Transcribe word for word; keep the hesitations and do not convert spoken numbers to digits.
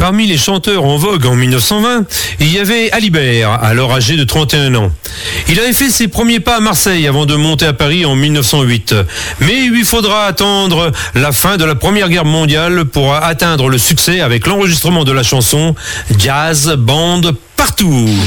Parmi les chanteurs en vogue en mille neuf cent vingt, il y avait Alibert, alors âgé de trente et un ans. Il avait fait ses premiers pas à Marseille avant de monter à Paris en mille neuf cent huit. Mais il lui faudra attendre la fin de la Première Guerre mondiale pour atteindre le succès avec l'enregistrement de la chanson Jazz Band Partout.